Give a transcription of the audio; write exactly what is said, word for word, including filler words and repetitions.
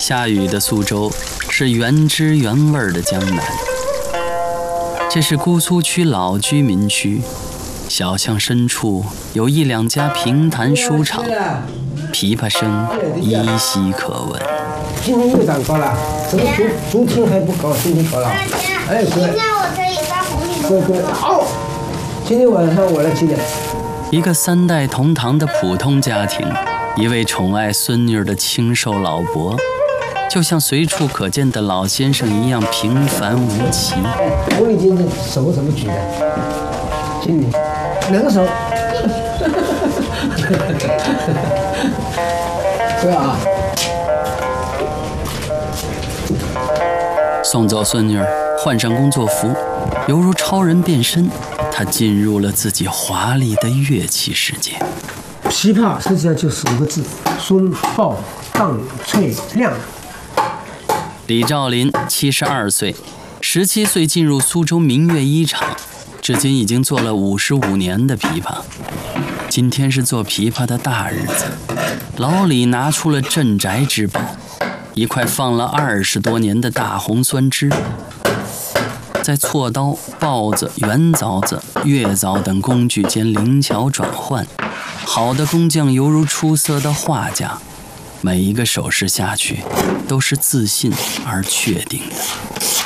下雨的苏州是原汁原味的江南。这是姑苏区老居民区，小巷深处有一两家评弹书场，琵琶声依稀可闻。 今天又长高了，怎么昨昨天还不高，今天高了？哎， 今天我可以发红领对对，好，今天晚上我来接你。 一个三代同堂的普通家庭，一位宠爱孙女的清瘦老伯，就像随处可见的老先生一样平凡无奇。 红领巾的手怎么举的？经理，两个手。对啊。 送走孙女儿，换上工作服，犹如超人变身，他进入了自己华丽的乐器世界。 琵琶实际上就是五个字：松、抱、荡、翠、亮。 李兆林七十二岁，十七岁进入苏州民乐一厂，至今已经做了五十五年的琵琶。今天是做琵琶的大日子，老李拿出了镇宅之宝，一块放了二十多年的大红酸枝。在锉刀、刨子、圆凿子、月凿等工具间灵巧转换，好的工匠犹如出色的画家，每一个手势下去都是自信而确定的。